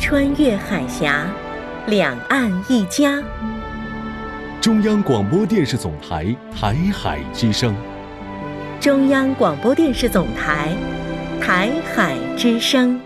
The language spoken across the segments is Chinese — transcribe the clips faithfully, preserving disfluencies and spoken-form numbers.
穿越海峡，两岸一家。 中央广播电视总台台海之声。 中央广播电视总台台海之声。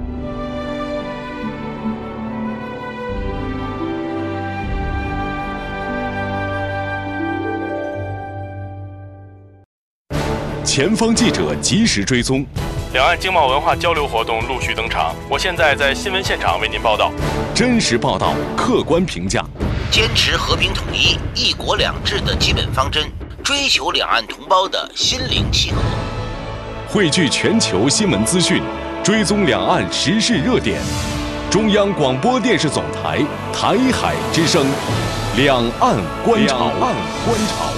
前方记者及时追踪， 两岸经贸文化交流活动陆续登场。我现在在新闻现场为您报道， 真实报道，客观评价， 坚持和平统一、一国两制的基本方针，追求两岸同胞的心灵契合， 汇聚全球新闻资讯，追踪两岸时事热点。中央广播电视总台台海之声，两岸观察。两岸观察。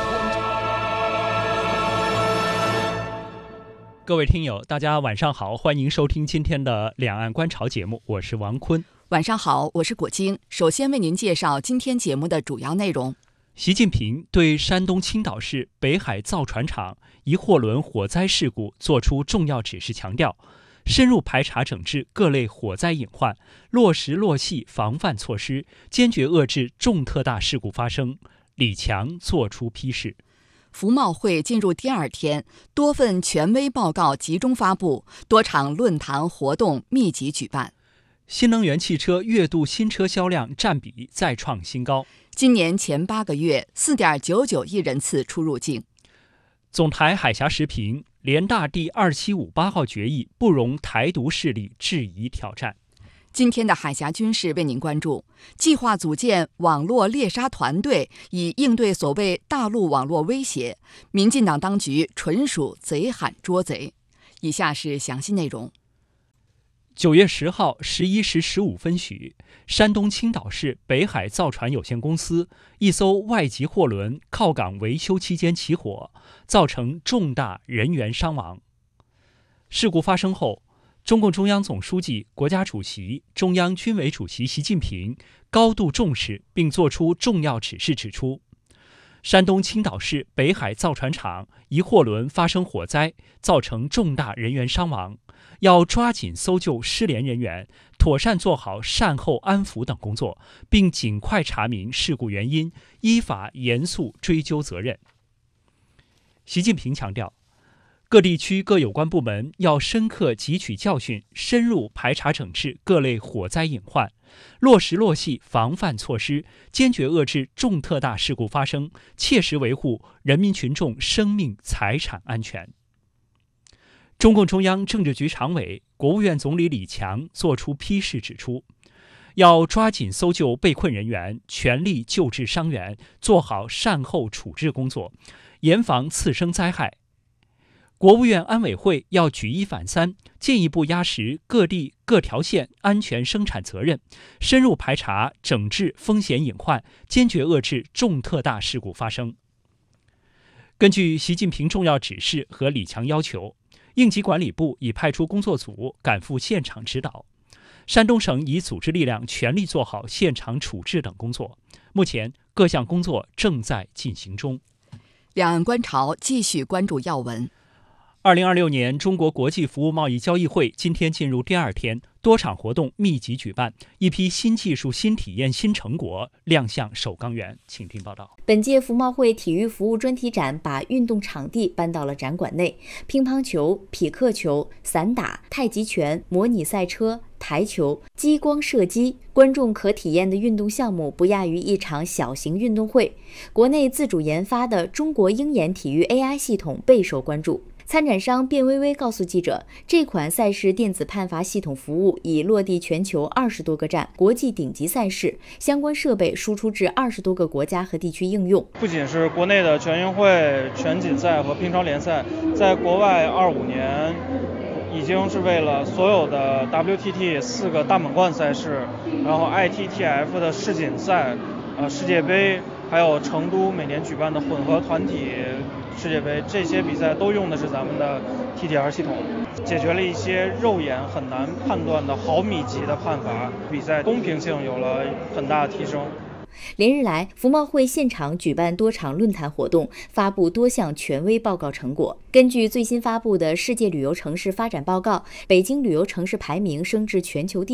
各位听友，大家晚上好，欢迎收听今天的两岸观潮节目，我是王坤。 晚上好，我是果晶。首先为您介绍今天节目的主要内容。 习近平对山东青岛市北海造船厂一货轮火灾事故作出重要指示，强调深入排查整治各类火灾隐患，落实落细防范措施，坚决遏制重特大事故发生。李强作出批示。 服贸会进入第二天，多份权威报告集中发布，多场论坛活动密集举办。 新能源汽车月度新车销量占比再创新高。 今年前八个月 四点九九亿人次出入境。 总台海峡时评：联大第二七五八号决议不容台独势力质疑挑战。 今天的海峡军事为您关注，计划组建网络猎杀团队，以应对所谓大陆网络威胁。民进党当局纯属贼喊捉贼。以下是详细内容。 九月十号十一时十五分许，山东青岛市北海造船有限公司一艘外籍货轮靠港维修期间起火，造成重大人员伤亡。事故发生后，中共中央总书记、国家主席、中央军委主席习近平高度重视并作出重要指示，指出，山东青岛市北海造船厂一货轮发生火灾，造成重大人员伤亡，要抓紧搜救失联人员，妥善做好善后安抚等工作，并尽快查明事故原因，依法严肃追究责任。习近平强调，各地区各有关部门要深刻汲取教训，深入排查整治各类火灾隐患，落实落细防范措施，坚决遏制重特大事故发生，切实维护人民群众生命财产安全。中共中央政治局常委、国务院总理李强作出批示，指出，要抓紧搜救被困人员，全力救治伤员，做好善后处置工作，严防次生灾害。国务院安委会要举一反三，进一步压实各地各条线安全生产责任，深入排查整治风险隐患，坚决遏制重特大事故发生。根据习近平重要指示和李强要求，应急管理部已派出工作组赶赴现场指导，山东省已组织力量全力做好现场处置等工作。目前各项工作正在进行中。 两岸观潮继续关注要闻。 二零二六年中国国际服务贸易交易会今天进入第二天，多场活动密集举办，一批新技术、新体验、新成果亮相首钢园。请听报道。 本届服贸会体育服务专题展把运动场地搬到了展馆内，乒乓球、匹克球、散打、太极拳、模拟赛车、台球、激光射击，观众可体验的运动项目不亚于一场小型运动会。国内自主研发的中国鹰眼体育 A I 系统备受关注。参展商卞微微告诉记者，这款赛事电子判罚系统服务已落地全球二十多个站，国际顶级赛事，相关设备输出至二十多个国家和地区应用。 不仅是国内的全运会、全锦赛和乒超联赛，在国外二五年已经是为了所有的 W T T 四个大满贯赛事，然后 I T T F 的世锦赛、呃世界杯，还有成都每年举办的混合团体世界杯，这些比赛都用的是咱们的 T T R 系统，解决了一些肉眼很难判断的毫米级的判罚，比赛公平性有了很大的提升。 连日来，服贸会现场举办多场论坛活动，发布多项权威报告成果。根据最新发布的世界旅游城市发展报告，北京旅游城市排名升至全球第五。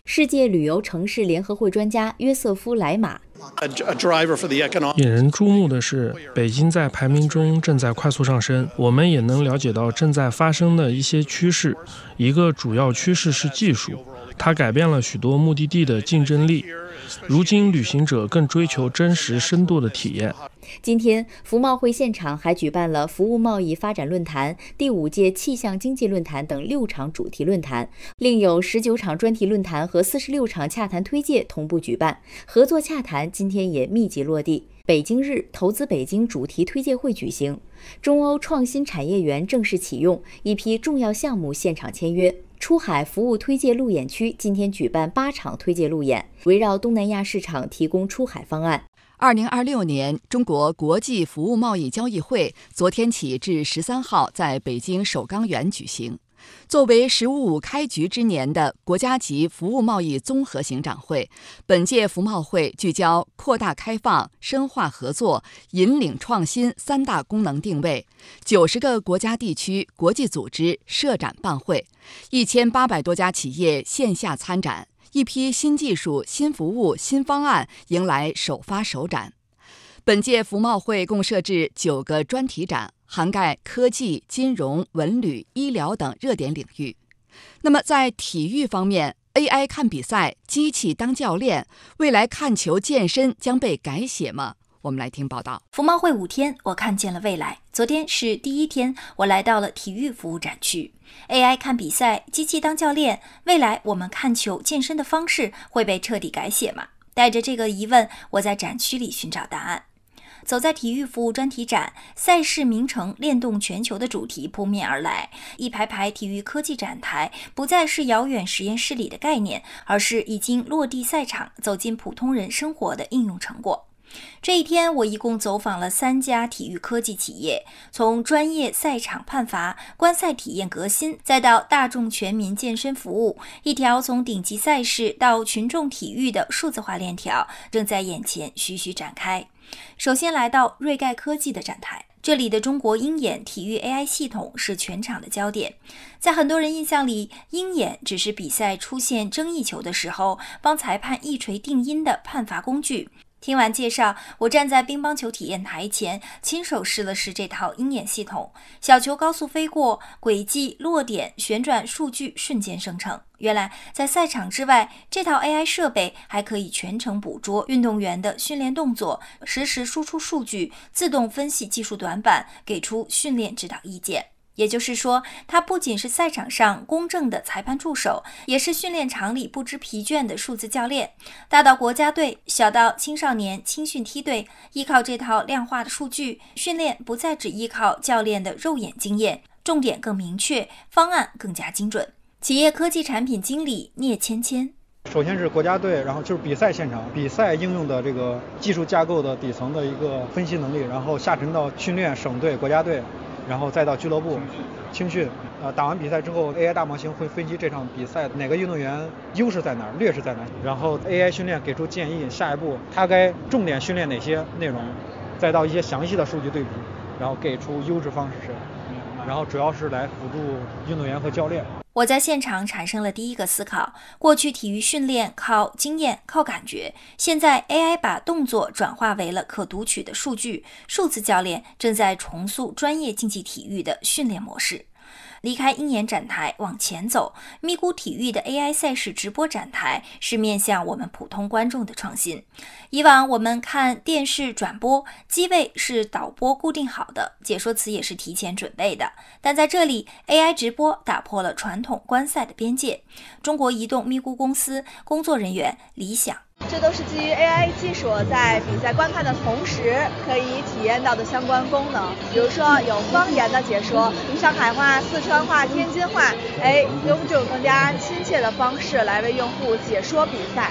世界旅游城市联合会专家约瑟夫·莱马。 引人注目的是，北京在排名中正在快速上升，我们也能了解到正在发生的一些趋势。一个主要趋势是技术，它改变了许多目的地的竞争力。如今，旅行者更追求真实深度的体验。 今天，服贸会现场还举办了服务贸易发展论坛、第五届气象经济论坛等六场主题论坛，另有十九场专题论坛和四十六场洽谈推介同步举办。合作洽谈今天也密集落地。北京日投资北京主题推介会举行，中欧创新产业园正式启用，一批重要项目现场签约。出海服务推介路演区今天举办八场推介路演，围绕东南亚市场提供出海方案。 二零二六年中国国际服务贸易交易会昨天起至十三号在北京首钢园举行。作为“十五五”开局之年的国家级服务贸易综合性展会，本届服贸会聚焦扩大开放、深化合作、引领创新三大功能定位，九十个国家地区、国际组织设展办会，一千八百多家企业线下参展，一批新技术、新服务、新方案迎来首发首展。本届服贸会共设置九个专题展，涵盖科技、金融、文旅、医疗等热点领域。那么在体育方面 ，A I 看比赛，机器当教练，未来看球健身将被改写吗？我们来听报道。 服贸会五天，我看见了未来。昨天是第一天，我来到了体育服务展区。A I 看比赛，机器当教练，未来我们看球健身的方式会被彻底改写吗？带着这个疑问，我在展区里寻找答案。走在体育服务专题展，赛事名城链动全球的主题扑面而来，一排排体育科技展台不再是遥远实验室里的概念，而是已经落地赛场，走进普通人生活的应用成果。这一天，我一共走访了三家体育科技企业，从专业赛场判罚、观赛体验革新，再到大众全民健身服务，一条从顶级赛事到群众体育的数字化链条正在眼前徐徐展开。首先来到瑞盖科技的展台，这里的中国鹰眼体育 A I 系统是全场的焦点。在很多人印象里，鹰眼只是比赛出现争议球的时候帮裁判一锤定音的判罚工具。听完介绍，我站在乒乓球体验台前，亲手试了试这套鹰眼系统。小球高速飞过，轨迹、落点、旋转数据瞬间生成。原来在赛场之外，这套 A I 设备还可以全程捕捉运动员的训练动作，实时输出数据，自动分析技术短板，给出训练指导意见。也就是说，它不仅是赛场上公正的裁判助手，也是训练场里不知疲倦的数字教练。大到国家队，小到青少年青训梯队，依靠这套量化的数据，训练不再只依靠教练的肉眼经验，重点更明确，方案更加精准。企业科技产品经理聂芊芊。 首先是国家队，然后就是比赛现场，比赛应用的这个技术架构的底层的一个分析能力，然后下沉到训练、省队、国家队，然后再到俱乐部青训。呃，打完比赛之后 ，A I 大模型会分析这场比赛哪个运动员优势在哪儿，劣势在哪儿，然后 A I 训练给出建议，下一步他该重点训练哪些内容，再到一些详细的数据对比，然后给出优质方式，然后主要是来辅助运动员和教练。 我在现场产生了第一个思考：过去体育训练靠经验、靠感觉，现在 A I 把动作转化为了可读取的数据，数字教练正在重塑专业竞技体育的训练模式。离开鹰眼展台往前走，咪咕体育的 A I 赛事直播展台是面向我们普通观众的创新。以往我们看电视转播，机位是导播固定好的，解说词也是提前准备的，但在这里 A I 直播打破了传统观赛的边界。中国移动咪咕公司工作人员李想， 这都是基于 A I 技术在比赛观看的同时可以体验到的相关功能，比如说有方言的解说，上海话、四川话、天津话，哎，用这种更加亲切的方式来为用户解说比赛。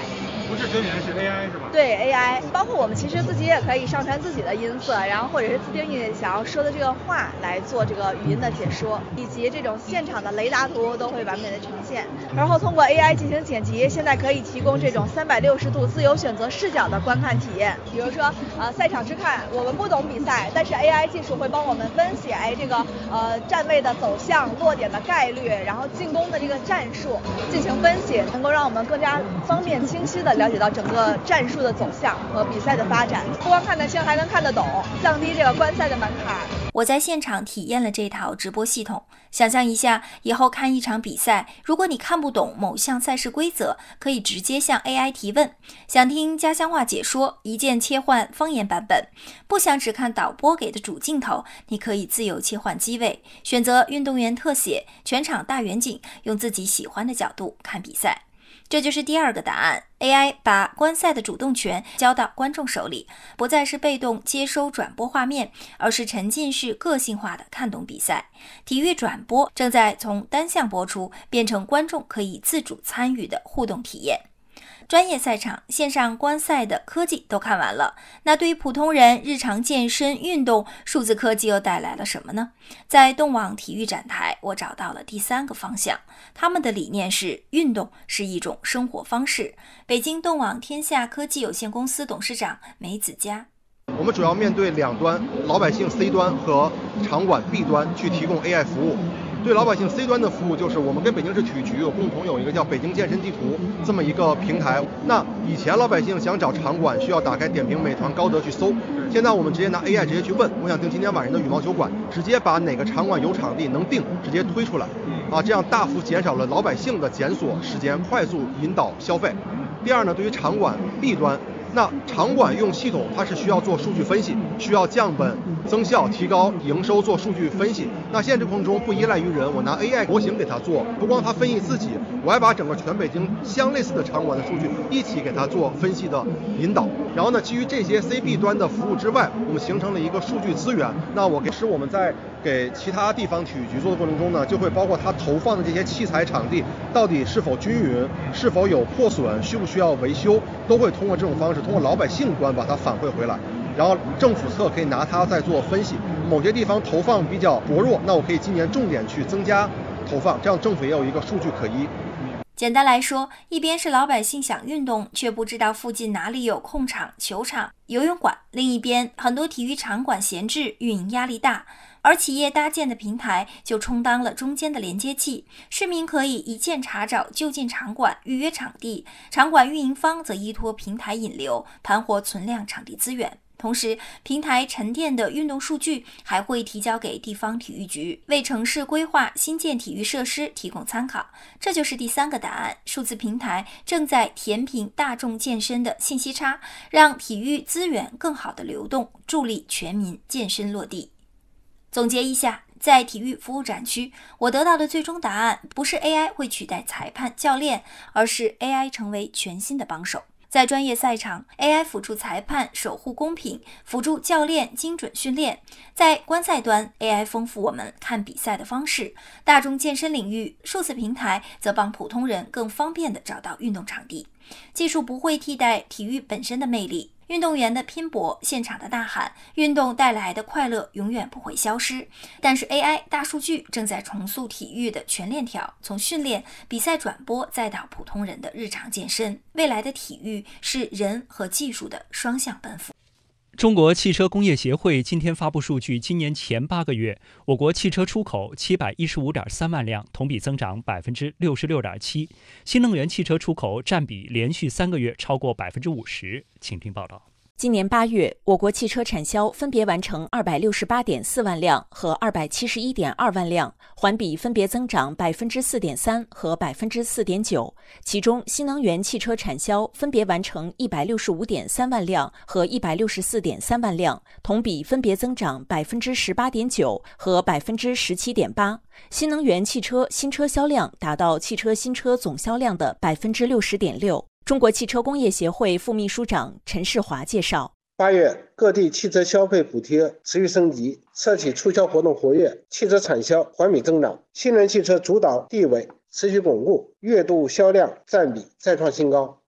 不是真人，是 A I 是吧？ 对 A I， 包括我们其实自己也可以上传自己的音色，然后或者是自定义想要说的这个话来做这个语音的解说，以及这种现场的雷达图都会完美的呈现。然后通过 A I 进行剪辑，现在可以提供这种三百六十度自由选择视角的观看体验。比如说呃赛场之看，我们不懂比赛，但是 A I 技术会帮我们分析，哎这个呃站位的走向、落点的概率，然后进攻的这个战术进行分析，能够让我们更加方便清晰的了解到整个战术的走向和比赛的发展，不光看得清还能看得懂，降低这个观赛的门槛。 我在现场体验了这套直播系统，想象一下以后看一场比赛，如果你看不懂某项赛事规则，可以直接向 A I 提问，想听家乡话解说，一键切换方言版本；不想只看导播给的主镜头，你可以自由切换机位，选择运动员特写、全场大远景，用自己喜欢的角度看比赛。这就是第二个答案 ，A I 把观赛的主动权交到观众手里，不再是被动接收转播画面，而是沉浸式个性化的看懂比赛。体育转播正在从单向播出变成观众可以自主参与的互动体验。专业赛场、线上观赛的科技都看完了，那对于普通人日常健身运动，数字科技又带来了什么呢？在动网体育展台，我找到了第三个方向，他们的理念是运动是一种生活方式。北京动网天下科技有限公司董事长梅子佳。 我们主要面对两端，老百姓 C 端和场馆 B 端去提供 A I 服务。对老百姓 C 端的服务，就是我们跟北京市体育局有共同有一个叫北京健身地图这么一个平台。那以前老百姓想找场馆，需要打开点评、美团、高德去搜，现在我们直接拿 A I 直接去问，我想订今天晚上的羽毛球馆，直接把哪个场馆有场地能定，直接推出来，啊，这样大幅减少了老百姓的检索时间，快速引导消费。第二呢，对于场馆 B 端。那场馆用系统，它是需要做数据分析，需要降本增效，提高营收，做数据分析。那现在这过程中不依赖于人，我拿 A I 模型给它做，不光它分析自己，我还把整个全北京相类似的场馆的数据一起给它做分析的引导。然后呢，基于这些 C B 端的服务之外，我们形成了一个数据资源。那我给是我们在给其他地方体育局做的过程中呢，就会包括它投放的这些器材场地到底是否均匀，是否有破损，需不需要维修，都会通过这种方式，通过老百姓端把它反馈回来，然后政府侧可以拿它再做分析。某些地方投放比较薄弱，那我可以今年重点去增加投放，这样政府也有一个数据可依。 简单来说，一边是老百姓想运动，却不知道附近哪里有空场、球场、游泳馆；另一边，很多体育场馆闲置，运营压力大，而企业搭建的平台就充当了中间的连接器，市民可以一键查找就近场馆，预约场地，场馆运营方则依托平台引流，盘活存量场地资源。同时，平台沉淀的运动数据还会提交给地方体育局，为城市规划新建体育设施提供参考。这就是第三个答案，数字平台正在填平大众健身的信息差，让体育资源更好的流动，助力全民健身落地。总结一下，在体育服务展区，我得到的最终答案不是 A I 会取代裁判、教练，而是 A I 成为全新的帮手。在专业赛场 ，A I 辅助裁判守护公平，辅助教练精准训练；在观赛端 ，A I 丰富我们看比赛的方式；大众健身领域，数字平台则帮普通人更方便地找到运动场地。技术不会替代体育本身的魅力。运动员的拼搏，现场的呐喊，运动带来的快乐永远不会消失。但是 A I 大数据正在重塑体育的全链条，从训练、比赛转播，再到普通人的日常健身。未来的体育是人和技术的双向奔赴。 中国汽车工业协会今天发布数据，今年前八个月，我国汽车出口七百一十五点三万辆，同比增长百分之六十六点七。新能源汽车出口占比连续三个月超过百分之五十。请听报道。 今年八月，我国汽车产销分别完成二百六十八点四万辆和二百七十一点二万辆，环比分别增长百分之四点三和百分之四点九。其中，新能源汽车产销分别完成一百六十五点三万辆和一百六十四点三万辆，同比分别增长百分之十八点九和百分之十七点八。新能源汽车新车销量达到汽车新车总销量的百分之六十点六。中国汽车工业协会副秘书长陈世华介绍， 八月各地汽车消费补贴持续升级，车企促销活动活跃，汽车产销环比增长，新能源汽车主导地位持续巩固，月度销量占比再创新高。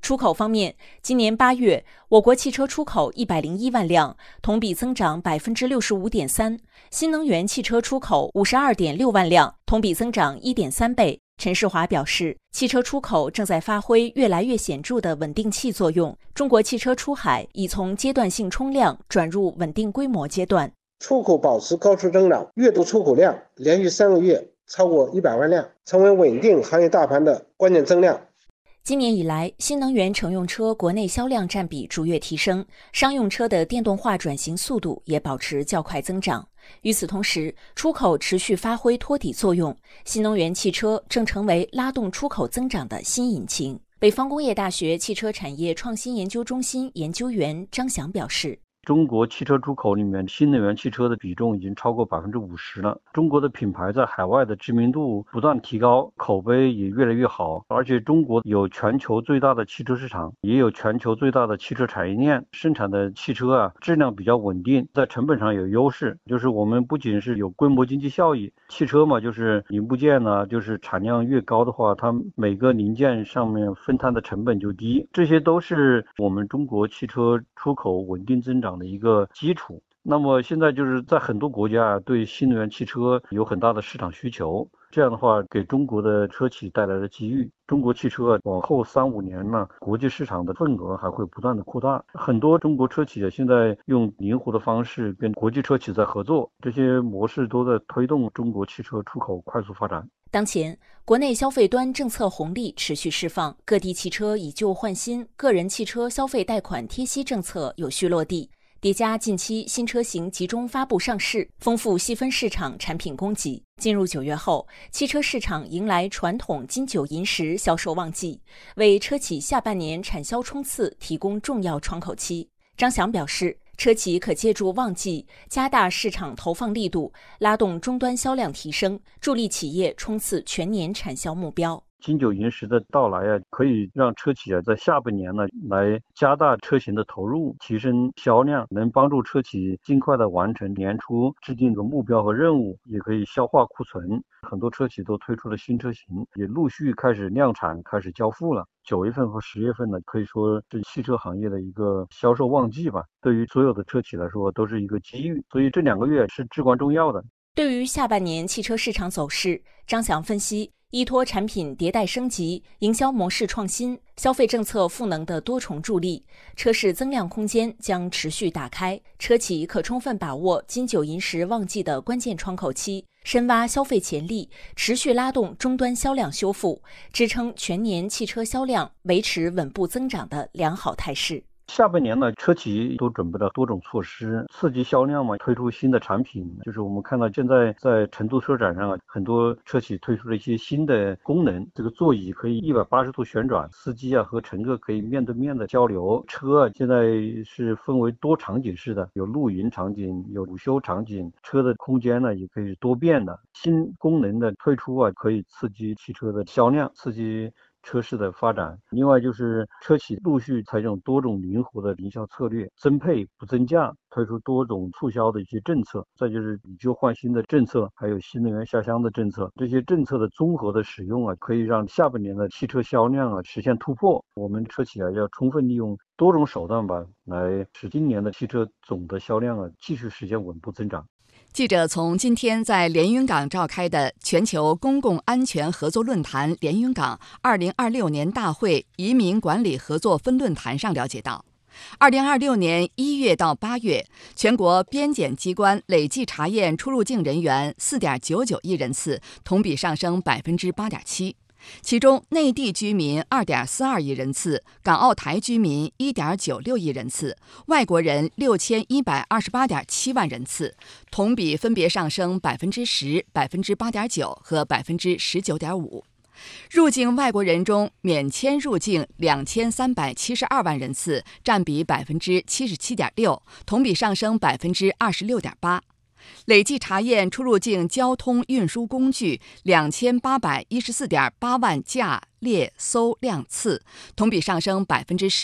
出口方面，今年八月，我国汽车出口一百零一万辆，同比增长百分之六十五点三；新能源汽车出口五十二点六万辆，同比增长一点三倍。陈世华表示，汽车出口正在发挥越来越显著的稳定器作用，中国汽车出海已从阶段性冲量转入稳定规模阶段。 出口保持高速增长，月度出口量连续三个月超过一百万辆，成为稳定行业大盘的关键增量。 今年以来，新能源乘用车国内销量占比逐月提升，商用车的电动化转型速度也保持较快增长。与此同时，出口持续发挥托底作用，新能源汽车正成为拉动出口增长的新引擎。北方工业大学汽车产业创新研究中心研究员张翔表示， 中国汽车出口里面，新能源汽车的比重已经超过百分之五十了。中国的品牌在海外的知名度不断提高，口碑也越来越好。而且中国有全球最大的汽车市场，也有全球最大的汽车产业链，生产的汽车啊质量比较稳定，在成本上有优势。就是我们不仅是有规模经济效益，汽车嘛，就是零部件呢、啊，就是产量越高的话，它每个零件上面分摊的成本就低。这些都是我们中国汽车出口稳定增长的一个基础。那么现在就是在很多国家对新能源汽车有很大的市场需求，这样的话给中国的车企带来了机遇。中国汽车往后三五年呢，国际市场的份额还会不断的扩大。很多中国车企现在用灵活的方式跟国际车企在合作，这些模式都在推动中国汽车出口快速发展。 当前，国内消费端政策红利持续释放，各地汽车以旧换新、个人汽车消费贷款贴息政策有序落地。叠加近期新车型集中发布上市，丰富细分市场产品供给。进入九月后，汽车市场迎来传统金九银十销售旺季，为车企下半年产销冲刺提供重要窗口期。张翔表示，车企可借助旺季加大市场投放力度，拉动终端销量提升，助力企业冲刺全年产销目标。 金九银十的到来啊，可以让车企啊在下半年呢来加大车型的投入，提升销量，能帮助车企尽快的完成年初制定的目标和任务，也可以消化库存。很多车企都推出了新车型，也陆续开始量产，开始交付了。九月份和十月份呢，可以说是汽车行业的一个销售旺季吧，对于所有的车企来说都是一个机遇，所以这两个月是至关重要的。 对于下半年汽车市场走势，张翔分析，依托产品迭代升级、营销模式创新、消费政策赋能的多重助力，车市增量空间将持续打开。车企可充分把握金九银十旺季的关键窗口期，深挖消费潜力，持续拉动终端销量修复，支撑全年汽车销量维持稳步增长的良好态势。 下半年呢，车企都准备了多种措施刺激销量嘛，推出新的产品。就是我们看到现在在成都车展上啊，很多车企推出了一些新的功能，这个座椅可以一百八十度旋转，司机啊和乘客可以面对面的交流。车啊现在是分为多场景式的，有露营场景，有午休场景，车的空间呢也可以多变的。新功能的推出啊，可以刺激汽车的销量，刺激车市的发展。另外就是车企陆续采用多种灵活的营销策略，增配不增价，推出多种促销的一些政策，再就是以旧换新的政策，还有新能源下乡的政策。这些政策的综合的使用啊，可以让下半年的汽车销量啊实现突破。我们车企啊要充分利用多种手段吧，来使今年的汽车总的销量啊继续实现稳步增长。 记者从今天在连云港召开的全球公共安全合作论坛连云港二零二六年大会移民管理合作分论坛上了解到，二零二六年一月到八月，全国边检机关累计查验出入境人员四点九九亿人次，同比上升百分之八点七。其中，内地居民二点四二亿人次，港澳台居民一点九六亿人次，外国人六千一百二十八点七万人次，同比分别上升百分之十、百分之八点九和百分之十九点五。入境外国人中，免签入境两千三百七十二万人次，占比百分之七十七点六，同比上升百分之二十六点八。累计查验出入境交通运输工具两千八百一十四点八万架列搜辆次，同比上升百分之十五。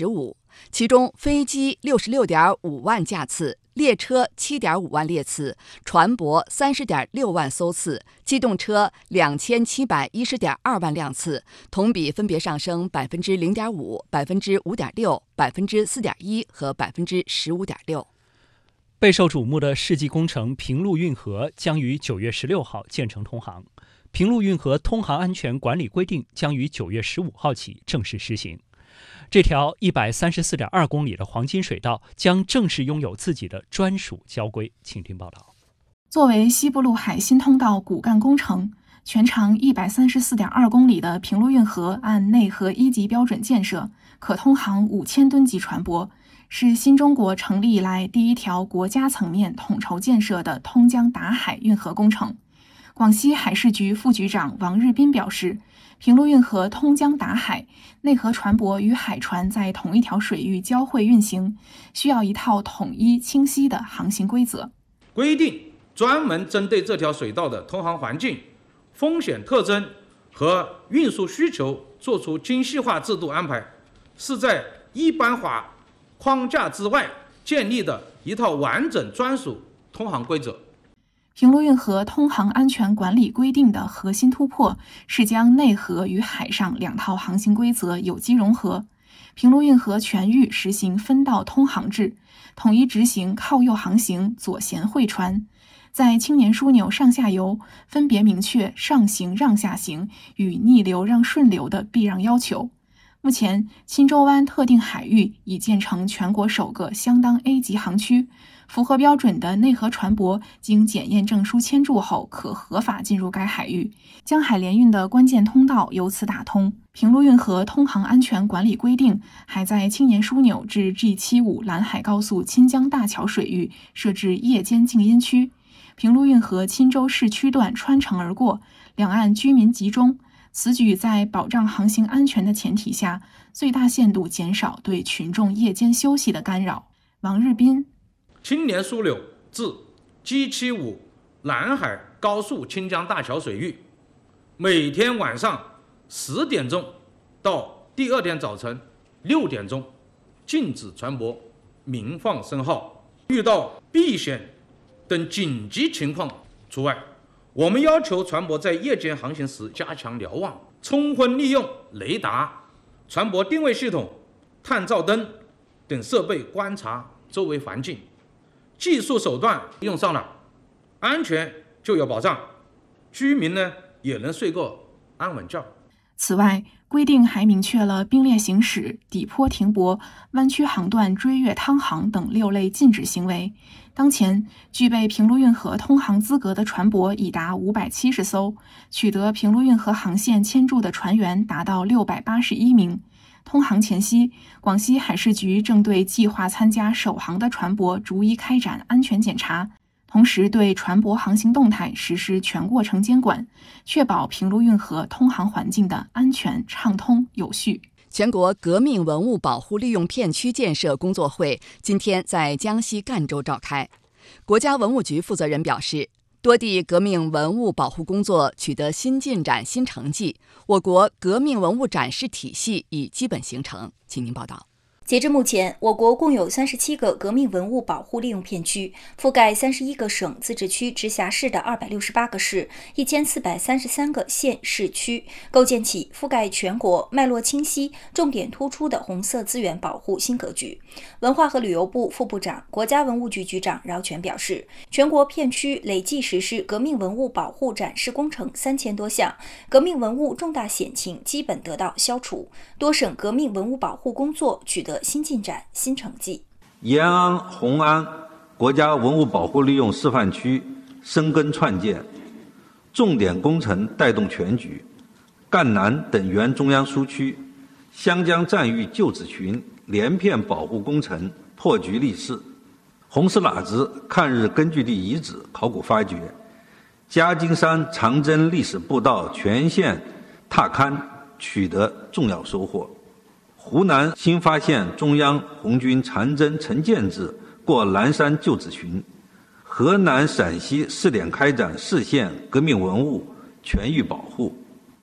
其中飞机六十六点五万架次，列车七点五万列次，船舶三十点六万艘次，机动车两千七百一十点二万辆次，同比分别上升百分之零点五、百分之五点六、百分之四点一和百分之十五点六。 备受瞩目的世纪工程平陆运河将于九月十六号建成通航。平陆运河通航安全管理规定将于九月十五号起正式施行。这条一百三十四点二公里的黄金水道将正式拥有自己的专属交规。请听报道。 作为西部陆海新通道骨干工程，全长一百三十四点二公里的平陆运河按内河一级标准建设，可通航五千吨级船舶，是新中国成立以来第一条国家层面统筹建设的通江达海运河工程。广西海事局副局长王日斌表示，平陆运河通江达海，内河船舶与海船在同一条水域交汇运行，需要一套统一清晰的航行规则。 规定专门针对这条水道的通航环境、风险特征和运输需求做出精细化制度安排，是在一般化框架之外建立的一套完整专属通航规则。 平陆运河通航安全管理规定的核心突破是将内河与海上两套航行规则有机融合。平陆运河全域实行分道通航制，统一执行靠右航行、左舷会船，在青年枢纽上下游分别明确上行让下行与逆流让顺流的避让要求。目前，钦州湾特定海域已建成全国首个相当 A 级航区，符合标准的内河船舶经检验证书签注后，可合法进入该海域，江海联运的关键通道由此打通。平陆运河通航安全管理规定还在青年枢纽至 G 七十五 兰海高速钦江大桥水域设置夜间静音区，平陆运河钦州市区段穿城而过，两岸居民集中。此举在保障航行安全的前提下，最大限度减少对群众夜间休息的干扰。王日斌， 青年枢纽至 G 七十五 兰海高速钦江大桥水域，每天晚上十点钟到第二天早晨六点钟禁止船舶鸣放声号，遇到避险等紧急情况除外。我们要求船舶在夜间航行时加强瞭望，充分利用雷达、船舶定位系统、探照灯等设备观察周围环境。技术手段用上了，安全就有保障，居民呢也能睡个安稳觉。 此外，规定还明确了并列行驶、底坡停泊、弯曲航段追越趟航等六类禁止行为。当前，具备平陆运河通航资格的船舶已达五百七十艘，取得平陆运河航线签注的船员达到六百八十一名。通航前夕，广西海事局正对计划参加首航的船舶逐一开展安全检查，同时对船舶航行动态实施全过程监管，确保平陆运河通航环境的安全、畅通、有序。 全国革命文物保护利用片区建设工作会今天在江西赣州召开。国家文物局负责人表示，多地革命文物保护工作取得新进展、新成绩，我国革命文物展示体系已基本形成。请您报道。 截至目前，我国共有三十七个革命文物保护利用片区，覆盖三十一个省、自治区、直辖市的二百六十八个市、一千四百三十三个县市区，构建起覆盖全国、脉络清晰、重点突出的红色资源保护新格局。文化和旅游部副部长、国家文物局局长饶全表示，全国片区累计实施革命文物保护展示工程三千多项，革命文物重大险情基本得到消除，多省革命文物保护工作取得新进展、新成绩。 延安、红安国家文物保护利用示范区深耕创建，重点工程带动全局。赣南等原中央苏区、湘江战役旧址群连片保护工程破局立誓，红石喇子抗日根据地遗址考古发掘，嘉金山长征历史步道全线踏勘取得重要收获。湖南新发现中央红军长征陈建制过南山旧址群，河南、陕西试点开展市县革命文物全域保护。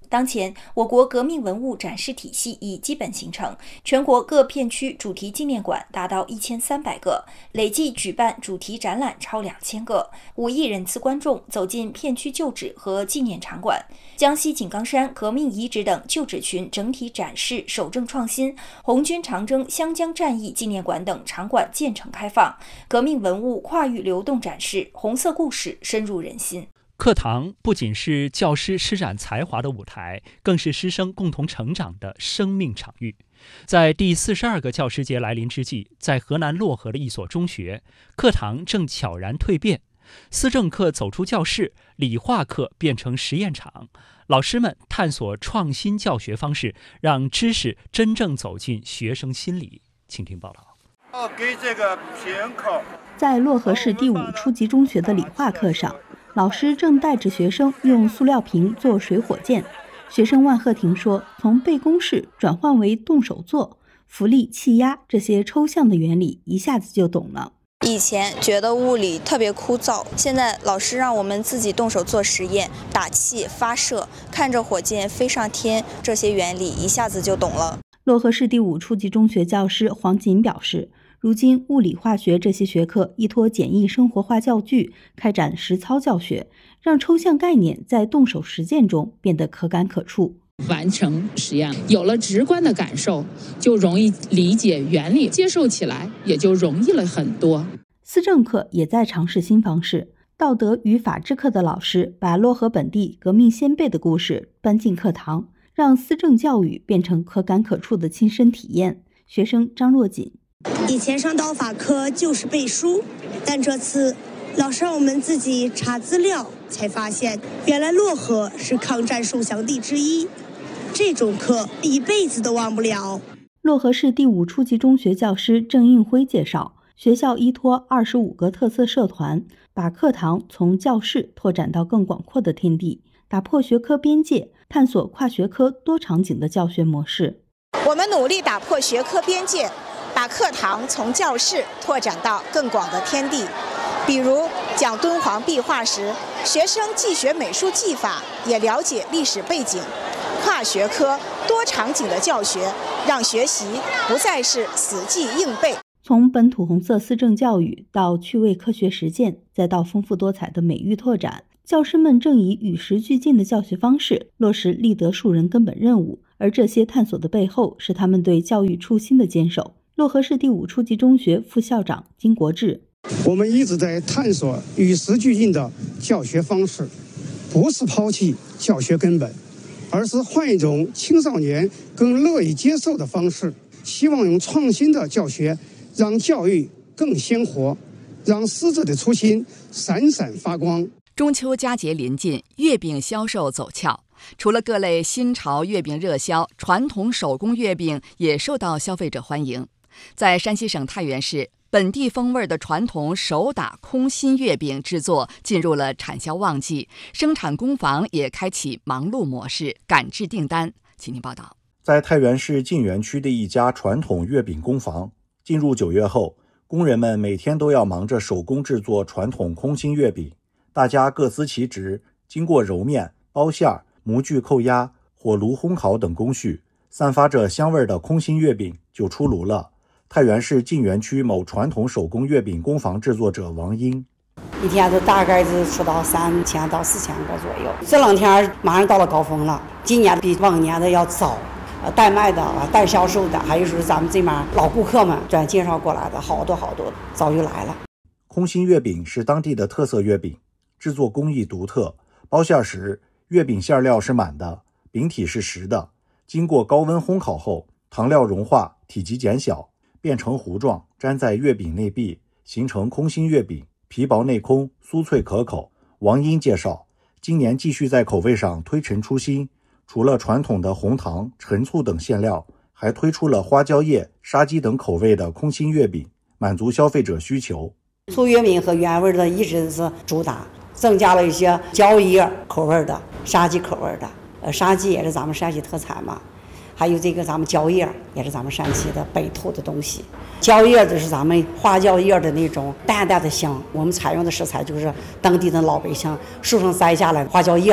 当前，我国革命文物展示体系已基本形成，全国各片区主题纪念馆达到一千三百个，累计举办主题展览超两千个，五亿人次观众走进片区旧址和纪念场馆。江西井冈山革命遗址等旧址群整体展示守正创新，红军长征湘江战役纪念馆等场馆建成开放，革命文物跨域流动展示，红色故事深入人心。 课堂不仅是教师施展才华的舞台，更是师生共同成长的生命场域。在第四十二个教师节来临之际，在河南漯河的一所中学，课堂正悄然蜕变。思政课走出教室，理化课变成实验场，老师们探索创新教学方式，让知识真正走进学生心里。请听报道。 要给这个瓶口。 在漯河市第五初级中学的理化课上，老师正带着学生用塑料瓶做水火箭。学生万鹤婷说，从背公式转换为动手做，浮力、气压这些抽象的原理一下子就懂了。 以前觉得物理特别枯燥，现在老师让我们自己动手做实验，打气、发射，看着火箭飞上天，这些原理一下子就懂了。 漯河市第五初级中学教师黄锦表示，如今物理化学这些学科依托简易生活化教具，开展实操教学，让抽象概念在动手实践中变得可感可触。 完成实验，有了直观的感受，就容易理解原理，接受起来也就容易了很多。 思政课也在尝试新方式，道德与法治课的老师把漯河本地革命先辈的故事搬进课堂，让思政教育变成可感可触的亲身体验。学生张若锦， 以前上道法课就是背书，但这次老师让我们自己查资料，才发现原来漯河是抗战受降地之一，这种课一辈子都忘不了。 漯河市第五初级中学教师郑应辉介绍，学校依托二十五个特色社团，把课堂从教室拓展到更广阔的天地，打破学科边界，探索跨学科多场景的教学模式。 我们努力打破学科边界，把课堂从教室拓展到更广的天地。比如讲敦煌壁画时，学生既学美术技法，也了解历史背景。跨学科多场景的教学，让学习不再是死记硬背。 从本土红色思政教育到趣味科学实践，再到丰富多彩的美育拓展，教师们正以与时俱进的教学方式落实立德树人根本任务。而这些探索的背后，是他们对教育初心的坚守。漯河市第五初级中学副校长金国志， 我们一直在探索与时俱进的教学方式，不是抛弃教学根本，而是换一种青少年更乐意接受的方式，希望用创新的教学让教育更鲜活，让师者的初心闪闪发光。 中秋佳节临近，月饼销售走俏。除了各类新潮月饼热销，传统手工月饼也受到消费者欢迎。在山西省太原市，本地风味的传统手打空心月饼制作进入了产销旺季，生产工坊也开启忙碌模式，赶制订单。请听报道。 在太原市晋源区的一家传统月饼工坊，进入九月后，工人们每天都要忙着手工制作传统空心月饼。大家各司其职，经过揉面、包馅、模具扣压、火炉烘烤等工序，散发着香味的空心月饼就出炉了。太原市晋源区某传统手工月饼工坊制作者王英， 一天都大概是出到三千到四千个左右。这两天马上到了高峰了，今年比往年的要早。呃，代卖的、代销售的，还有说咱们这边老顾客们转介绍过来的，好多好多，早就来了。 空心月饼是当地的特色月饼，制作工艺独特。包馅时，月饼馅料是满的，饼体是实的。经过高温烘烤后，糖料融化，体积减小，变成糊状，粘在月饼内壁，形成空心月饼，皮薄内空，酥脆可口。王英介绍，今年继续在口味上推陈出新。除了传统的红糖、陈醋等馅料，还推出了花椒叶、沙棘等口味的空心月饼，满足消费者需求。 醋月饼和原味的一直是主打，增加了一些椒叶口味的、沙棘口味的。呃，沙棘也是咱们山西特产嘛，还有这个咱们椒叶也是咱们山西的北土的东西。椒叶的是咱们花椒叶的那种淡淡的香，我们采用的食材就是当地的老百姓树上摘下来的花椒叶。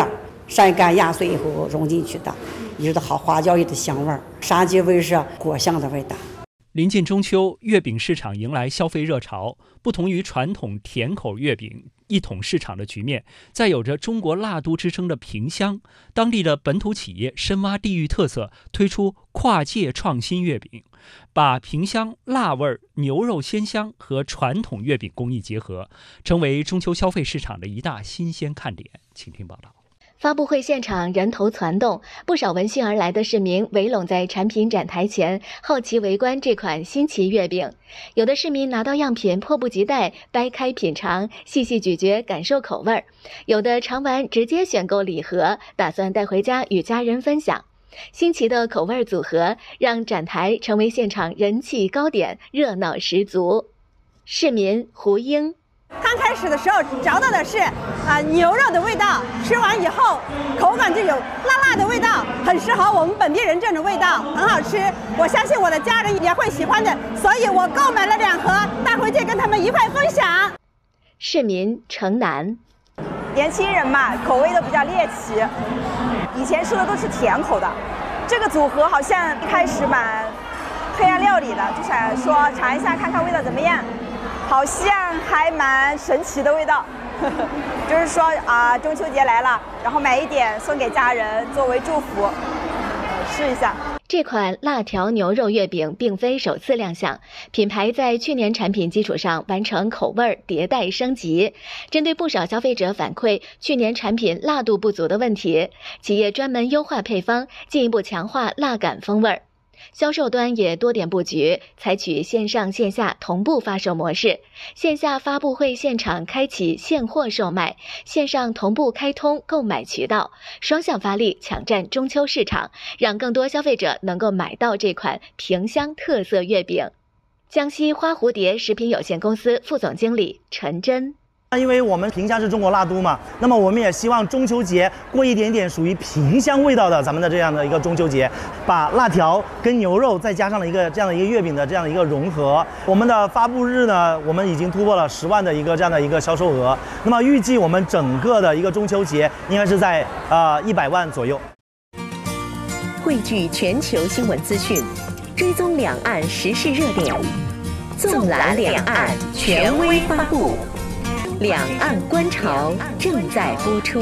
晒干压碎以后融进去的，有的好花椒油的香味儿，沙棘味是果香的味道。 临近中秋，月饼市场迎来消费热潮。不同于传统甜口月饼一统市场的局面，在有着中国蜡都之称的萍乡，当地的本土企业深挖地域特色，推出跨界创新月饼，把萍乡辣味、牛肉鲜香和传统月饼工艺结合，成为中秋消费市场的一大新鲜看点。请听报道。 发布会现场人头攒动，不少闻讯而来的市民围拢在产品展台前，好奇围观这款新奇月饼。有的市民拿到样品，迫不及待掰开品尝，细细咀嚼，感受口味；有的尝完直接选购礼盒，打算带回家与家人分享。新奇的口味组合让展台成为现场人气高点，热闹十足。市民胡英。 刚开始的时候找到的是啊、呃、牛肉的味道，吃完以后口感就有辣辣的味道，很适合我们本地人这种味道，很好吃。我相信我的家人也会喜欢的，所以我购买了两盒带回去跟他们一块分享。 市民城南， 年轻人嘛，口味都比较猎奇，以前吃的都是甜口的，这个组合好像一开始蛮黑暗料理的，就想说尝一下看看味道怎么样。好像还蛮神奇的味道，就是说啊，中秋节来了，然后买一点送给家人作为祝福，试一下。 这款辣条牛肉月饼并非首次亮相，品牌在去年产品基础上完成口味迭代升级。针对不少消费者反馈去年产品辣度不足的问题，企业专门优化配方，进一步强化辣感风味。销售端也多点布局，采取线上线下同步发售模式，线下发布会现场开启现货售卖，线上同步开通购买渠道，双向发力抢占中秋市场，让更多消费者能够买到这款萍乡特色月饼。江西花蝴蝶食品有限公司副总经理陈真。 因为我们萍乡是中国蜡都嘛，那么我们也希望中秋节过一点点属于萍乡味道的咱们的这样的一个中秋节，把辣条跟牛肉再加上了一个这样的一个月饼的这样的一个融合。我们的发布日呢，我们已经突破了十万的一个这样的一个销售额，那么预计我们整个的一个中秋节应该是在呃一百万左右。 汇聚全球新闻资讯，追踪两岸时事热点，纵览两岸，权威发布。两岸观潮正在播出。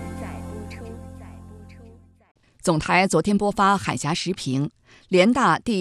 总台昨天播发海峡时评，联大第